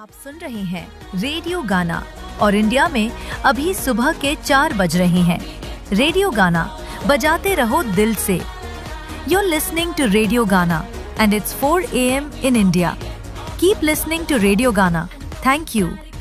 आप सुन रहे हैं रेडियो गाना और इंडिया में अभी सुबह के 4 बज रहे हैं। रेडियो गाना बजाते रहो दिल से। You're listening to Radio Gana and it's 4 a.m. in India. Keep listening to Radio Gana. Thank you.